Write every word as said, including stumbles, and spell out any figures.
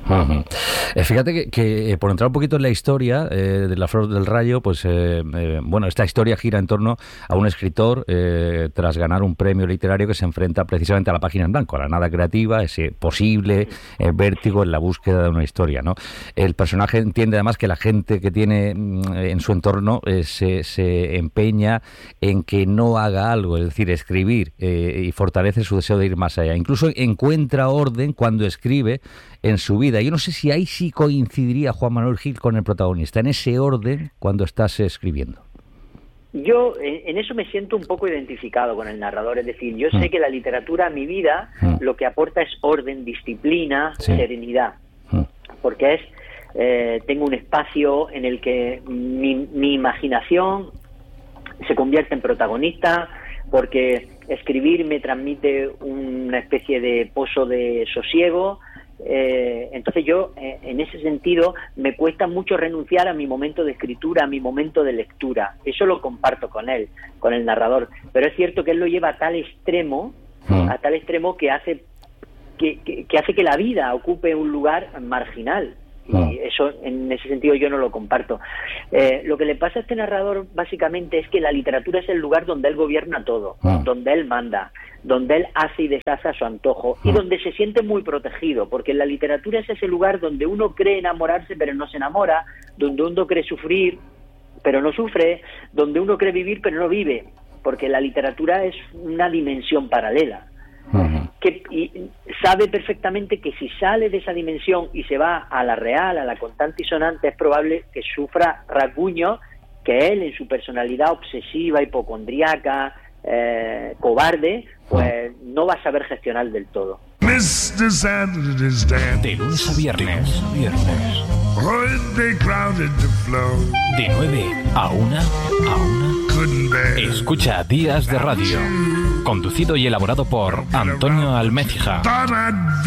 Uh-huh. Eh, fíjate que, que eh, por entrar un poquito en la historia eh, de La Flor del Rayo, pues eh, eh, bueno, esta historia gira en torno a un escritor eh, tras ganar un premio literario que se enfrenta precisamente a la página en blanco, a la nada creativa, ese posible eh, vértigo en la búsqueda de una historia, ¿no? El personaje entiende además que la gente que tiene mm, en su entorno eh, se, se empeña en que no haga algo, es decir, escribir eh, y fortalece su deseo de ir más allá. Incluso encuentra orden cuando escribe en su vida. Yo no sé si ahí sí coincidiría Juan Manuel Gil con el protagonista, en ese orden cuando estás escribiendo. Yo en eso me siento un poco identificado con el narrador, es decir, yo sé mm. que la literatura a mi vida mm. lo que aporta es orden, disciplina, sí. serenidad, mm. porque es eh, tengo un espacio en el que mi, mi imaginación se convierte en protagonista, porque escribir me transmite una especie de pozo de sosiego. Eh, entonces yo eh, en ese sentido me cuesta mucho renunciar a mi momento de escritura, a mi momento de lectura. Eso lo comparto con él, con el narrador, pero es cierto que él lo lleva a tal extremo mm. a tal extremo que hace que, que, que hace que la vida ocupe un lugar marginal, y mm. eso en ese sentido yo no lo comparto. Eh, lo que le pasa a este narrador básicamente es que la literatura es el lugar donde él gobierna todo, mm. donde él manda, donde él hace y deshace a su antojo y donde se siente muy protegido, porque la literatura es ese lugar donde uno cree enamorarse pero no se enamora, donde uno cree sufrir pero no sufre, donde uno cree vivir pero no vive, porque la literatura es una dimensión paralela. Uh-huh. Que y sabe perfectamente que si sale de esa dimensión y se va a la real, a la contante y sonante, es probable que sufra rasguños que él, en su personalidad obsesiva, hipocondríaca, eh, cobarde, pues no va a saber gestionar del todo. De lunes a viernes, viernes. De nueve a una, a una. Escucha Días de Radio. Conducido y elaborado por Antonio Almécija.